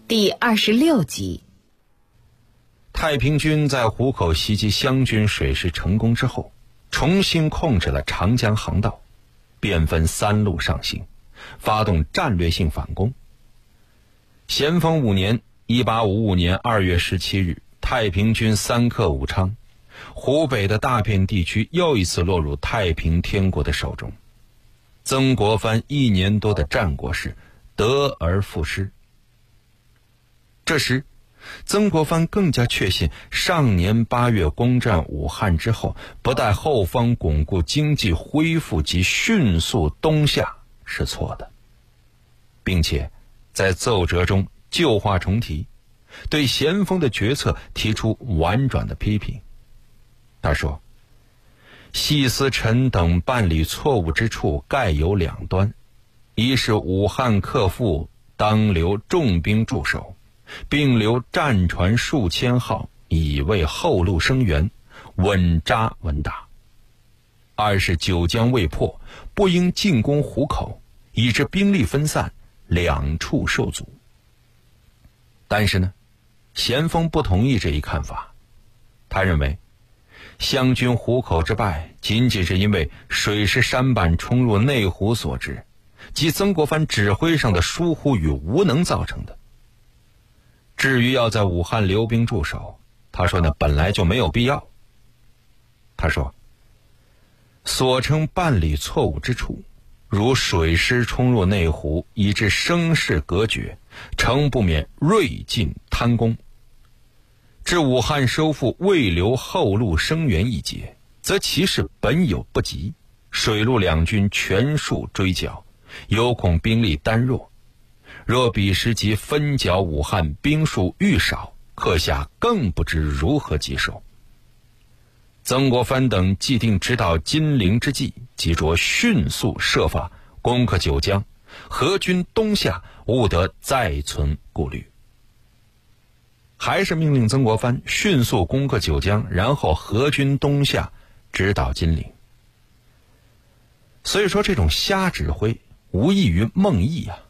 第26集。 太平军在湖口袭击湘军水师成功之后，重新控制了长江航道，便分3路上行，发动战略性反攻。咸丰5年1855年2月17日，太平军3克武昌，湖北的大片地区又一次落入太平天国的手中。曾国藩1年多的战果是得而复失。这时曾国藩更加确信上年8月攻占武汉之后，不待后方巩固经济恢复及迅速东下是错的，并且在奏折中旧话重提，对咸丰的决策提出婉转的批评。他说：细思臣等办理错误之处概有2端，一是武汉克复当留重兵驻守，并留战船数千号以为后路生援，稳扎稳打；二是九江未破，不应进攻湖口，以致兵力分散，两处受阻。但是呢，咸丰不同意这一看法。他认为湘军湖口之败仅仅是因为水师舢板冲入内湖所致，即曾国藩指挥上的疏忽与无能造成的。至于要在武汉留兵驻守，他说那本来就没有必要。他说：所称办理错误之处，如水师冲入内湖，以致声势隔绝，诚不免锐进贪功。至武汉收复未留后路生援一节，则其势本有不及，水陆两军全数追剿，有恐兵力单弱。若彼时即分剿武汉，兵数愈少，刻下更不知如何棘手。曾国藩等既定直捣金陵之计，即着迅速设法攻克九江，何军东下，勿得再存顾虑。还是命令曾国藩迅速攻克九江，然后何军东下，直捣金陵。所以说这种瞎指挥无异于梦呓啊。